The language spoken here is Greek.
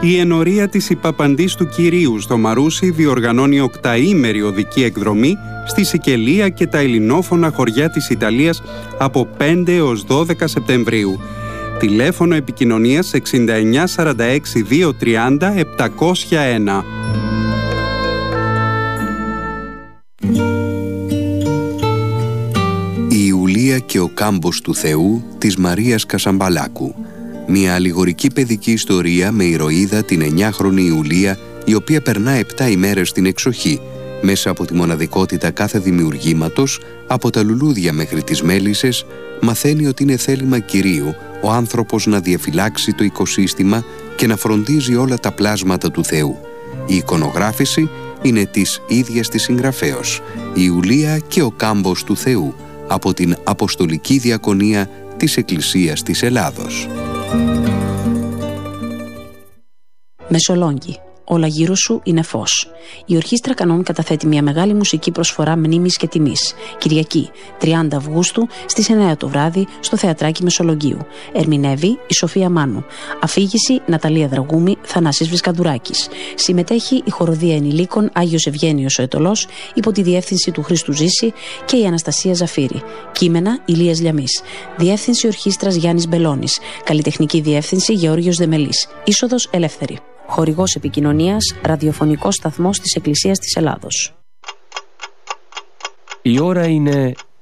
Η ενορία της Υπαπαντής του Κυρίου στο Μαρούσι διοργανώνει 8ήμερη οδική εκδρομή στη Σικελία και τα ελληνόφωνα χωριά της Ιταλίας από 5 έως 12 Σεπτεμβρίου. Τηλέφωνο επικοινωνίας 69 46 230 701. Η Ιουλία και ο κάμπος του Θεού της Μαρίας Κασαμπαλάκου. Μια αλληγορική παιδική ιστορία με ηρωίδα την 9χρονη Ιουλία, η οποία περνά 7 ημέρες στην εξοχή, μέσα από τη μοναδικότητα κάθε δημιουργήματος, από τα λουλούδια μέχρι τις μέλισσες, μαθαίνει ότι είναι θέλημα Κυρίου ο άνθρωπος να διαφυλάξει το οικοσύστημα και να φροντίζει όλα τα πλάσματα του Θεού. Η εικονογράφηση είναι της ίδιας της συγγραφέως, η Ιουλία και ο κάμπος του Θεού, από την Αποστολική Διακονία της Εκκλησίας της Ελλάδος. Μεσολόγγι. Όλα γύρω σου είναι φως. Η Ορχήστρα Κανών καταθέτει μια μεγάλη μουσική προσφορά μνήμης και τιμής. Κυριακή, 30 Αυγούστου, στις 9 το βράδυ, στο Θεατράκι Μεσολογγίου. Ερμηνεύει η Σοφία Μάνου. Αφήγηση Ναταλία Δραγούμη, Θανάσης Βρισκαντουράκης. Συμμετέχει η Χοροδία Ενηλίκων Άγιος Ευγένιος ο Ετωλός, υπό τη διεύθυνση του Χρήστου Ζήση, και η Αναστασία Ζαφύρη. Κείμενα Ηλίας Λιαμής. Διεύθυνση Ορχήστρας Γιάννης Μπελώνης. Καλλιτεχνική διεύθυνση Γεώργιος Δεμελής. Είσοδος ελεύθερη. Χορηγός επικοινωνίας, ραδιοφωνικός σταθμός της Εκκλησίας της Ελλάδος. Η ώρα είναι